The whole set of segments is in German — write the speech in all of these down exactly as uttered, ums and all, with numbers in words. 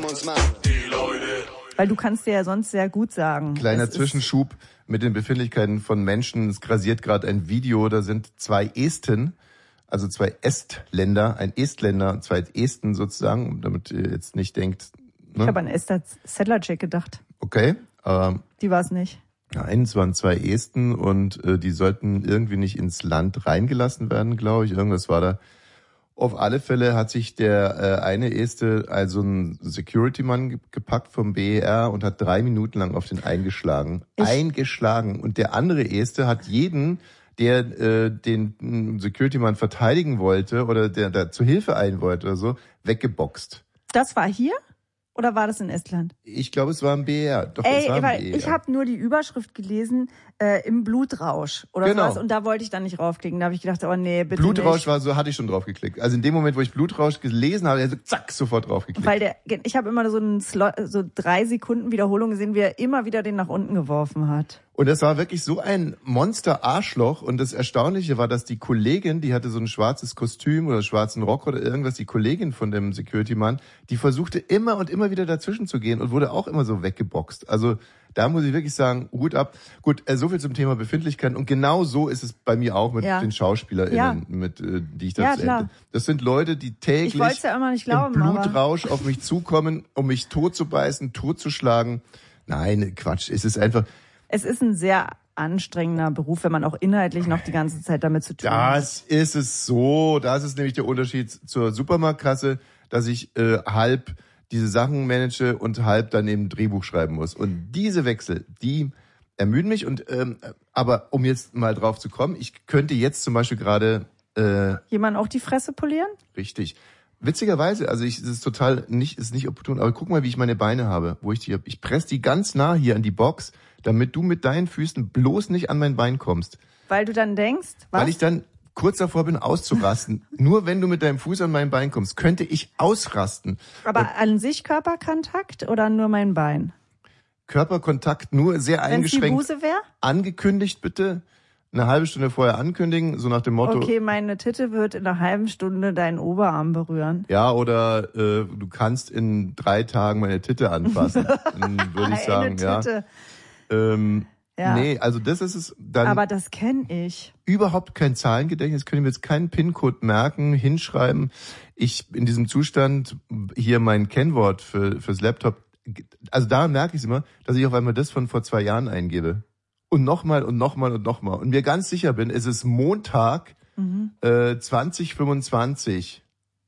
uns machen. Die Leute. Weil du kannst dir ja sonst sehr gut sagen. Kleiner Zwischenschub mit den Befindlichkeiten von Menschen. Es grasiert gerade ein Video, da sind zwei Esten, also zwei Estländer, ein Estländer und zwei Esten sozusagen, damit ihr jetzt nicht denkt... Ne? Ich habe an Esther Sedlacek gedacht. Okay. Ähm, Die war es nicht. Nein, es waren zwei Esten und äh, die sollten irgendwie nicht ins Land reingelassen werden, glaube ich. Irgendwas war da. Auf alle Fälle hat sich der äh, eine Este, also ein Security-Mann gepackt vom B E R und hat drei Minuten lang auf den eingeschlagen. Ich eingeschlagen. Und der andere Este hat jeden, der äh, den Security-Mann verteidigen wollte oder der da zur Hilfe eilen wollte oder so, weggeboxt. Das war hier? Oder war das in Estland? Ich glaube, es war im B E R. Doch, Ey, es war im weil B E R. ich habe nur die Überschrift gelesen, äh, im Blutrausch oder genau. sowas. Und da wollte ich dann nicht raufklicken. Da habe ich gedacht, oh nee, bitte Blutrausch nicht. war so, hatte ich schon drauf geklickt. Also in dem Moment, wo ich Blutrausch gelesen habe, also zack, sofort drauf geklickt. Weil der, ich habe immer so einen Slot, so drei Sekunden Wiederholung gesehen, wie er immer wieder den nach unten geworfen hat. Und das war wirklich so ein Monster-Arschloch. Und das Erstaunliche war, dass die Kollegin, die hatte so ein schwarzes Kostüm oder schwarzen Rock oder irgendwas, die Kollegin von dem Security-Mann, die versuchte immer und immer wieder dazwischen zu gehen und wurde auch immer so weggeboxt. Also da muss ich wirklich sagen, Hut ab. Gut, äh, so viel zum Thema Befindlichkeiten. Und genau so ist es bei mir auch mit ja. den SchauspielerInnen, ja. mit, äh, die ich da ja, zu klar. Das sind Leute, die täglich ich ja immer nicht glauben, im Blutrausch auf mich zukommen, um mich totzubeißen, totzuschlagen. Nein, Quatsch. Es ist einfach... Es ist ein sehr anstrengender Beruf, wenn man auch inhaltlich noch die ganze Zeit damit zu tun hat. Das ist es so. Das ist nämlich der Unterschied zur Supermarktkasse, dass ich äh, halb diese Sachen manage und halb dann eben Drehbuch schreiben muss. Und diese Wechsel, die ermüden mich. Und ähm, aber um jetzt mal drauf zu kommen, ich könnte jetzt zum Beispiel gerade... Äh, Jemand auch die Fresse polieren? Richtig. Witzigerweise, also ich, es ist total nicht, ist nicht opportun, aber guck mal, wie ich meine Beine habe, wo ich die habe. Ich presse die ganz nah hier an die Box, damit du mit deinen Füßen bloß nicht an mein Bein kommst. Weil du dann denkst, was? Weil ich dann kurz davor bin, auszurasten. Nur wenn du mit deinem Fuß an mein Bein kommst, könnte ich ausrasten. Aber Und an sich Körperkontakt oder nur mein Bein? Körperkontakt nur sehr Wenn's eingeschränkt. die Buße wäre? Angekündigt bitte. Eine halbe Stunde vorher ankündigen, so nach dem Motto. Okay, meine Titte wird in einer halben Stunde deinen Oberarm berühren. Ja, oder äh, du kannst in drei Tagen meine Titte anfassen. Dann würde ich sagen, eine Titte. ja. Ähm, ja. Nee, also das ist es dann. Aber das kenne ich. Überhaupt kein Zahlengedächtnis, können wir jetzt keinen PIN-Code merken, hinschreiben. Ich in diesem Zustand hier mein Kennwort für fürs Laptop. Also da merke ich es immer, dass ich auf einmal das von vor zwei Jahren eingebe. Und nochmal und nochmal und nochmal. Und mir ganz sicher bin, es ist Montag mhm. äh, zwanzig fünfundzwanzig.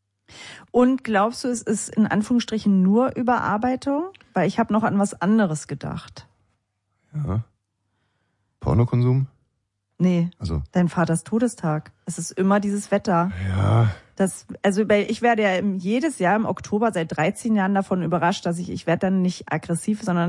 Und glaubst du, es ist in Anführungsstrichen nur Überarbeitung? Weil ich habe noch an was anderes gedacht. Ja. Pornokonsum? Nee, also. Dein Vaters Todestag. Es ist immer dieses Wetter. Ja. Das, also ich werde ja jedes Jahr im Oktober seit dreizehn Jahren davon überrascht, dass ich, ich werde dann nicht aggressiv, sondern